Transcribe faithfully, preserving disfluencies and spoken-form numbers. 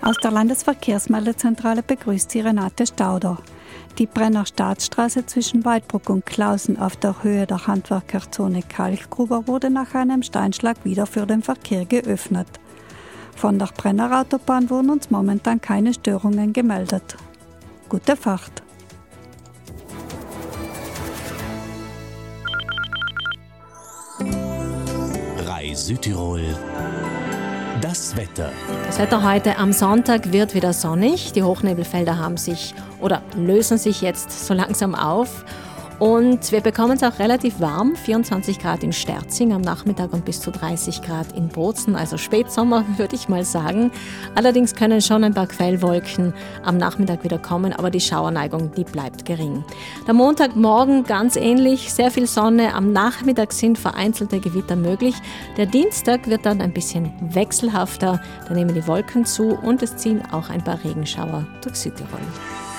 Aus der Landesverkehrsmeldezentrale begrüßt Sie Renate Stauder. Die Brenner Staatsstraße zwischen Weidbruck und Klausen auf der Höhe der Handwerkerzone Kalkgruber wurde nach einem Steinschlag wieder für den Verkehr geöffnet. Von der Brenner Autobahn wurden uns momentan keine Störungen gemeldet. Gute Fahrt! Rai Südtirol. Das Wetter. Das Wetter heute am Sonntag wird wieder sonnig. Die Hochnebelfelder haben sich oder lösen sich jetzt so langsam auf. Und wir bekommen es auch relativ warm, vierundzwanzig Grad in Sterzing am Nachmittag und bis zu dreißig Grad in Bozen, also Spätsommer würde ich mal sagen. Allerdings können schon ein paar Quellwolken am Nachmittag wieder kommen, aber die Schauerneigung, die bleibt gering. Der Montagmorgen ganz ähnlich, sehr viel Sonne, am Nachmittag sind vereinzelte Gewitter möglich. Der Dienstag wird dann ein bisschen wechselhafter, da nehmen die Wolken zu und es ziehen auch ein paar Regenschauer durch Südtirol.